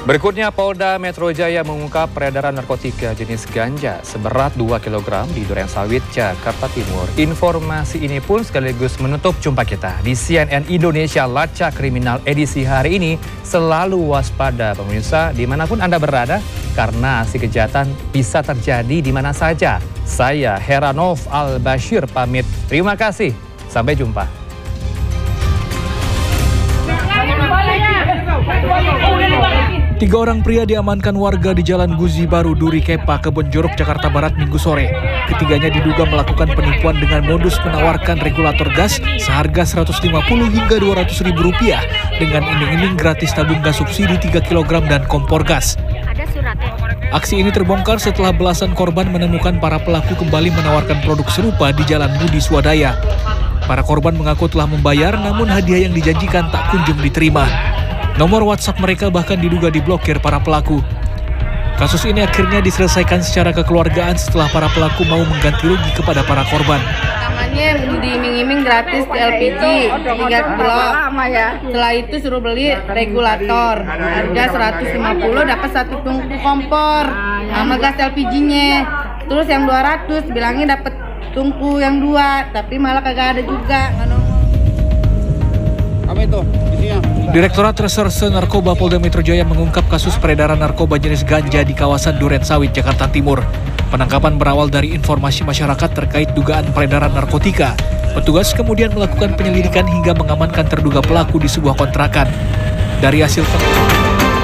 Berikutnya, Polda Metro Jaya mengungkap peredaran narkotika jenis ganja seberat 2 kg di Durensawit, Jakarta Timur. Informasi ini pun sekaligus menutup jumpa kita di CNN Indonesia Lacak Kriminal edisi hari ini. Selalu waspada pemirsa dimanapun Anda berada, karena aksi kejahatan bisa terjadi di mana saja. Saya Heranov Al-Bashir pamit. Terima kasih. Sampai jumpa. Tiga orang pria diamankan warga di Jalan Guzi Baru, Duri Kepa, Kebonjeruk, Jakarta Barat Minggu sore. Ketiganya diduga melakukan penipuan dengan modus menawarkan regulator gas seharga Rp150 hingga Rp200.000 dengan iming-iming gratis tabung gas subsidi 3 kg dan kompor gas. Aksi ini terbongkar setelah belasan korban menemukan para pelaku kembali menawarkan produk serupa di Jalan Budi Swadaya. Para korban mengaku telah membayar, namun hadiah yang dijanjikan tak kunjung diterima. Nomor WhatsApp mereka bahkan diduga diblokir para pelaku. Kasus ini akhirnya diselesaikan secara kekeluargaan setelah para pelaku mau mengganti rugi kepada para korban. Namanya diiming-iming gratis LPG 3 kilo. Setelah itu suruh beli regulator. Harga 150 dapat 1 tungku kompor sama gas LPG-nya. Terus yang 200 bilangnya dapat tungku yang 2, tapi malah kagak ada juga. Apa itu isinya? Direktorat Reserse Narkoba Polda Metro Jaya mengungkap kasus peredaran narkoba jenis ganja di kawasan Durensawit, Jakarta Timur. Penangkapan berawal dari informasi masyarakat terkait dugaan peredaran narkotika. Petugas kemudian melakukan penyelidikan hingga mengamankan terduga pelaku di sebuah kontrakan. Dari hasil